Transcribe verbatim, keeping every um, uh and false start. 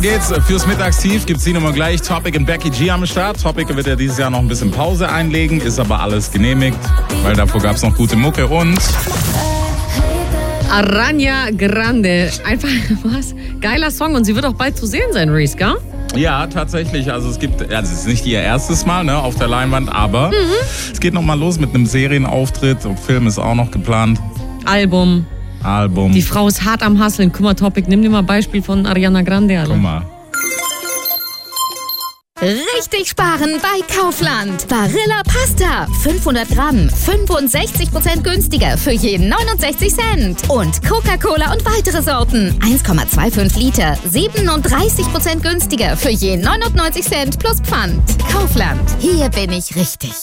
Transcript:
Geht's fürs Mittagstief, gibt's die Nummer gleich. Topic und Becky G am Start. Topic wird ja dieses Jahr noch ein bisschen Pause einlegen, ist aber alles genehmigt, weil davor gab's noch gute Mucke und Ariana Grande. Einfach, was? Geiler Song und sie wird auch bald zu sehen sein, Reese, gell? ja, tatsächlich. Also es gibt, also es ist nicht ihr erstes Mal ne, auf der Leinwand, aber mhm. es geht nochmal los mit einem Serienauftritt und Film ist auch noch geplant. Album. Album. Die Frau ist hart am Hustlen. Guck mal, Topic, nimm dir mal Beispiel von Ariana Grande. Alter. Guck mal. Richtig sparen bei Kaufland. Barilla Pasta. fünfhundert Gramm. fünfundsechzig Prozent günstiger für jeden neunundsechzig Cent. Und Coca-Cola und weitere Sorten. eins Komma fünfundzwanzig Liter. siebenunddreißig Prozent günstiger für jeden neunundneunzig Cent plus Pfand. Kaufland. Hier bin ich richtig.